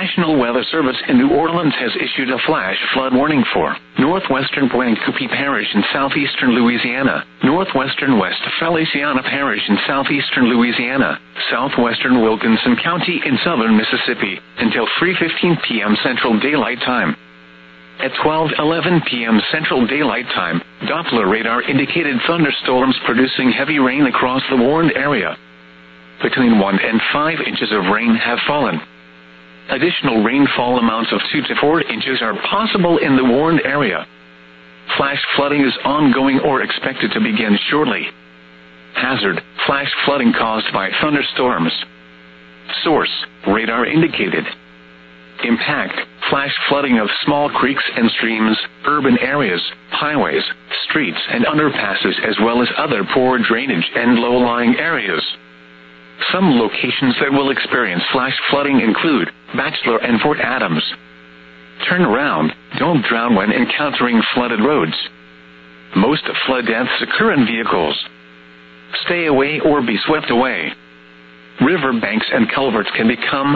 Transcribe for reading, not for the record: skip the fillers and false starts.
National Weather Service in New Orleans has issued a flash flood warning for northwestern Pointe-Coupee Parish in southeastern Louisiana, northwestern West Feliciana Parish in southeastern Louisiana, southwestern Wilkinson County in southern Mississippi, until 3:15 p.m. Central Daylight Time. At 12:11 p.m. Central Daylight Time, Doppler radar indicated thunderstorms producing heavy rain across the warned area. Between 1 and 5 inches of rain have fallen. Additional rainfall amounts of 2 to 4 inches are possible in the warned area. Flash flooding is ongoing or expected to begin shortly. Hazard: flash flooding caused by thunderstorms. Source: radar indicated. Impact: flash flooding of small creeks and streams, urban areas, highways, streets and underpasses, as well as other poor drainage and low-lying areas. Some locations that will experience flash flooding include Bachelor and Fort Adams. Turn around, don't drown when encountering flooded roads. Most flood deaths occur in vehicles. Stay away or be swept away. River banks and culverts can become